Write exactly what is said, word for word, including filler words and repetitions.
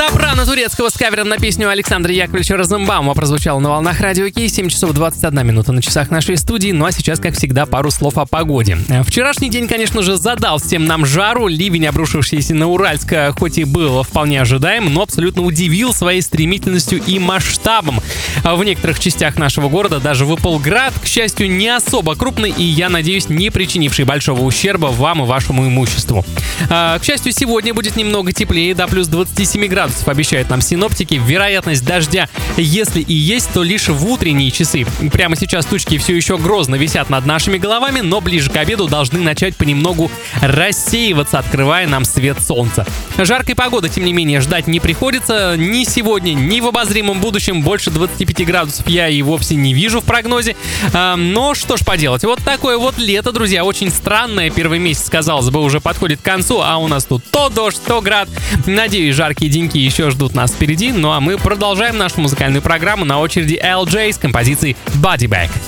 Сопрано турецкого с кавером на песню Александра Яковлевича Розенбаума прозвучало на волнах Радио Кей. семь часов двадцать одна минута на часах нашей студии. Ну а сейчас, как всегда, пару слов о погоде. Вчерашний день, конечно же, задал всем нам жару. Ливень, обрушившийся на Уральск, хоть и был вполне ожидаем, но абсолютно удивил своей стремительностью и масштабом. В некоторых частях нашего города даже выпал град, к счастью, не особо крупный и, я надеюсь, не причинивший большого ущерба вам и вашему имуществу. К счастью, сегодня будет немного теплее, до плюс двадцати семи градусов, обещают нам синоптики. Вероятность дождя, если и есть, то лишь в утренние часы. Прямо сейчас тучки все еще грозно висят над нашими головами, но ближе к обеду должны начать понемногу рассеиваться, открывая нам свет солнца. Жаркой погоды, тем не менее, ждать не приходится. Ни сегодня, ни в обозримом будущем больше двадцати пяти градусов я и вовсе не вижу в прогнозе. А, но что ж поделать, вот такое вот лето, друзья, очень странное. Первый месяц, казалось бы, уже подходит к концу, а у нас тут то дождь, то град. Надеюсь, жаркие деньки еще ждут нас впереди. Ну а мы продолжаем нашу музыкальную программу. На очереди эл джей с композицией Body Bag.